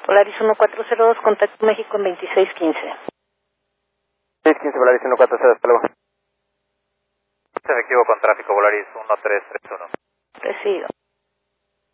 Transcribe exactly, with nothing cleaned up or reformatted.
Volaris uno cuatro cero dos, contacto México en veintiséis quince. seis quince, Volaris uno cuatro cero, hasta luego. Efectivo con tráfico, Volaris uno tres tres uno. Recibido.